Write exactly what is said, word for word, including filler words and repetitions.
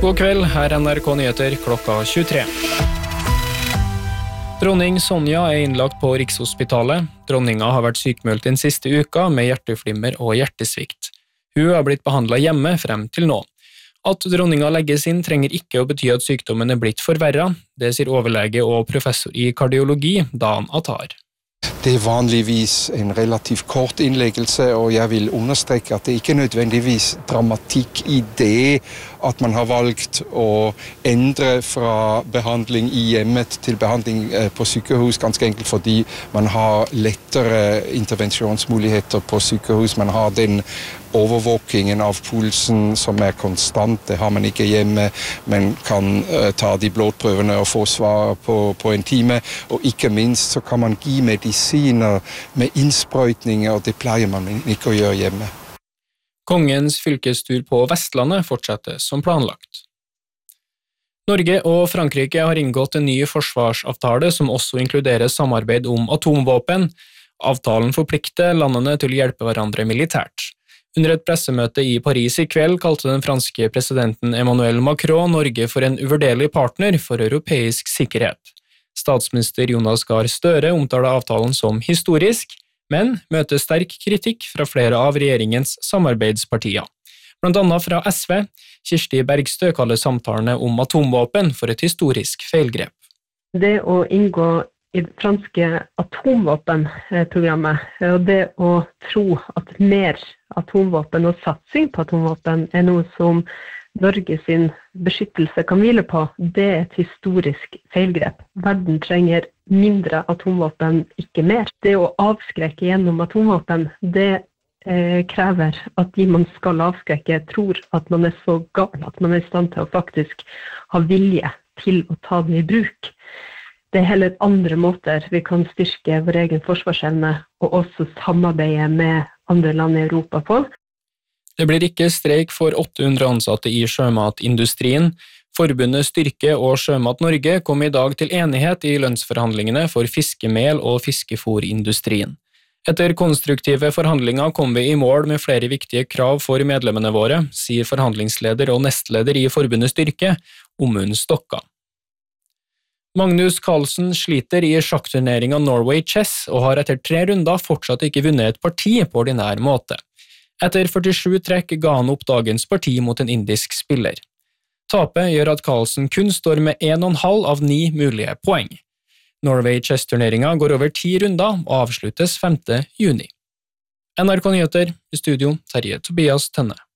God kveld, her er N R K Nyheter klokka tjuetre. Dronning Sonja er innlagt på Rikshospitalet. Dronninga har vært sykmeldt den siste uka med hjerteflimmer og hjertesvikt. Hun har blitt behandlet hjemme frem til nå. At dronninga legges inn trenger ikke å bety at sykdommen er blitt forverret. Det sier overlege og professor i kardiologi, Dan Attar. Det er vanligvis en relativt kort innleggelse, og jeg vil understreke at det ikke er nødvendigvis dramatikk i det at man har valgt å endre fra behandling i hjemmet til behandling på sykehus, ganske enkelt fordi man har lettere intervensjonsmuligheter på sykehus. Man har den overvåkingen av pulsen som er konstant, det har man ikke hjemme, men kan uh, ta de blodprøvene og få svar på, på en time, og ikke minst så kan man gi medisiner med innsprøytninger, og det pleier man ikke å gjøre hjemme. Kongens fylkestur på Vestlandet fortsetter som planlagt. Norge og Frankrike har inngått en ny forsvarsavtale som også inkluderer samarbeid om atomvåpen. Avtalen forplikter landene til å hjelpe hverandre militært. Under et pressemøte i Paris i kveld kalte den franske presidenten Emmanuel Macron Norge for en uvurderlig partner for europeisk sikkerhet. Statsminister Jonas Gahr Støre omtaler avtalen som historisk, men møter sterk kritikk fra flere av regjeringens samarbeidspartier. Blant annet fra S V, Kirsti Bergstø kaller samtalene om atomvåpen for et historisk feilgrep. Det å inngå i det franske atomvåpenprogrammet, og det å tro at mer atomvåpen og satsing på atomvåpen er noe som Norge sin beskyttelse kan hvile på, det er et historisk feilgrep. Verden trenger mindre atomvåpen, ikke mer. Det å avskrekke gjennom atomvåpen, det eh, krever at de man skal avskrekke tror at man er så gal, at man er i stand til å faktisk ha vilje til å ta det i bruk. Det er heller andre måter vi kan styrke vår egen forsvarsevne og også samarbeide med andre land i Europa på. Det blir ikke streik for åtte hundre ansatte i sjømatindustrien. Forbundet Styrke og Sjømat Norge kom i dag til enighet i lønnsforhandlingene for fiskemel- og fiskefôrindustrien. Etter konstruktive forhandlinger kom vi i mål med flere viktige krav for medlemmene våre, sier forhandlingsleder og nestleder i Forbundet Styrke, Omund Stokka. Magnus Carlsen sliter i sjakkturneringen Norway Chess og har etter tre runder fortsatt ikke vunnet et parti på ordinær måte. Etter førtisju trekk ga han opp dagens parti mot en indisk spiller. Tapet gjør at Carlsen kun står med en og en halv av ni mulige poeng. Norway Chess-turneringen går over ti runder og avsluttes femte juni. N R K Nyheter, i studio Terje Tobias Tønne.